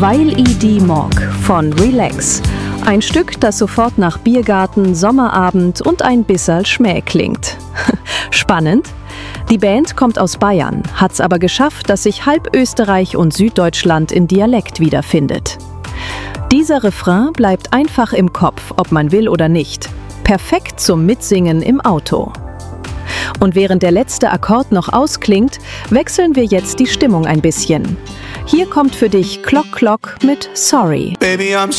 Weil I.D. Morg von Relax. Ein Stück, das sofort nach Biergarten, Sommerabend und ein bisserl Schmäh klingt. Spannend? Die Band kommt aus Bayern, hat's aber geschafft, dass sich halb Österreich und Süddeutschland in Dialekt wiederfindet. Dieser Refrain bleibt einfach im Kopf, ob man will oder nicht. Perfekt zum Mitsingen im Auto. Und während der letzte Akkord noch ausklingt, wechseln wir jetzt die Stimmung ein bisschen. Hier kommt für dich Clock Clock mit Sorry. Baby, I'm